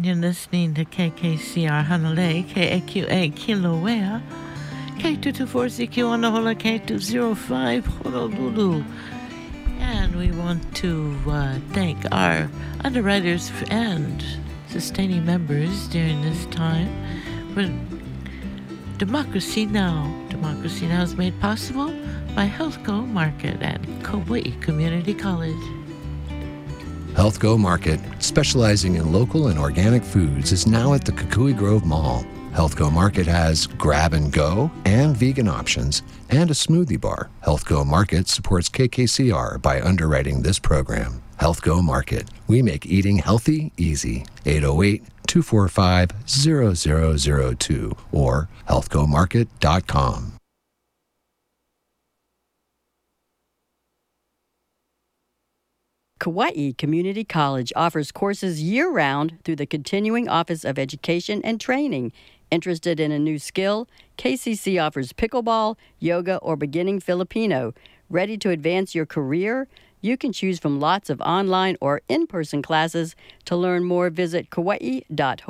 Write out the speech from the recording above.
and you're listening to KKCR Hanalei, KAQA Kilauea, K224CQ Onahola, K205 Honolulu. And we want to thank our underwriters and sustaining members during this time for Democracy Now! Democracy Now! Is made possible by HealthCo Market and Kauai Community College. HealthCo Market, specializing in local and organic foods, is now at the Kukui Grove Mall. HealthCo Market has grab and go and vegan options and a smoothie bar. HealthCo Market supports KKCR by underwriting this program. HealthCo Market. We make eating healthy easy. 808-245-0002 or healthcomarket.com. Kauai Community College offers courses year-round through the Continuing Office of Education and Training. Interested in a new skill? KCC offers pickleball, yoga, or beginning Filipino. Ready to advance your career? You can choose from lots of online or in-person classes. To learn more, visit kauai.hawaii.edu.